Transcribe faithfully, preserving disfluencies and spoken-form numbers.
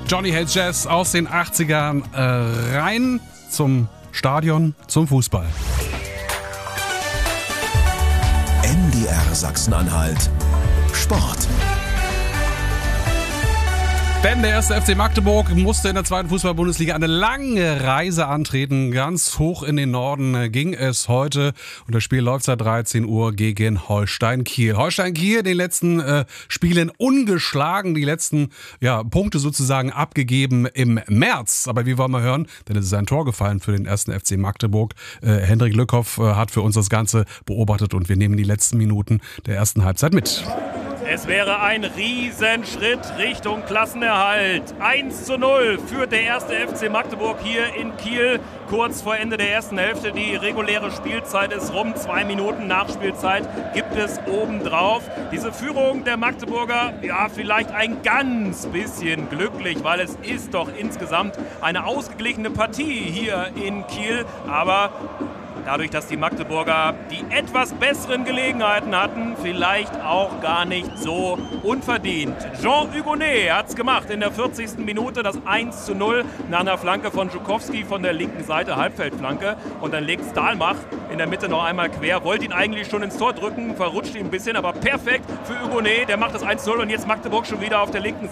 Johnny Hates Jazz aus den achtzigern äh, rein zum Stadion, zum Fußball. N D R Sachsen-Anhalt Sport. Denn der erste F C Magdeburg musste in der zweiten Fußball-Bundesliga eine lange Reise antreten. Ganz hoch in den Norden ging es heute. Und das Spiel läuft seit dreizehn Uhr gegen Holstein Kiel. Holstein Kiel in den letzten äh, Spielen ungeschlagen. Die letzten ja, Punkte sozusagen abgegeben im März. Aber wie wollen wir hören? Denn es ist ein Tor gefallen für den ersten F C Magdeburg. Äh, Hendrik Lückhoff äh, hat für uns das Ganze beobachtet. Und wir nehmen die letzten Minuten der ersten Halbzeit mit. Es wäre ein Riesenschritt Richtung Klassenerhalt. eins zu null führt der erste F C Magdeburg hier in Kiel. Kurz vor Ende der ersten Hälfte. Die reguläre Spielzeit ist rum. Zwei Minuten Nachspielzeit gibt es obendrauf. Diese Führung der Magdeburger, ja, vielleicht ein ganz bisschen glücklich, weil es ist doch insgesamt eine ausgeglichene Partie hier in Kiel. Aber dadurch, dass die Magdeburger die etwas besseren Gelegenheiten hatten, vielleicht auch gar nicht so unverdient. Jean Hugonet hat es gemacht in der vierzigsten Minute, das eins zu null nach einer Flanke von Żukowski von der linken Seite, Halbfeldflanke. Und dann legt Stahlmach in der Mitte noch einmal quer, wollte ihn eigentlich schon ins Tor drücken, verrutscht ihn ein bisschen, aber perfekt für Hugonet, der macht das eins zu null und jetzt Magdeburg schon wieder auf der linken Seite.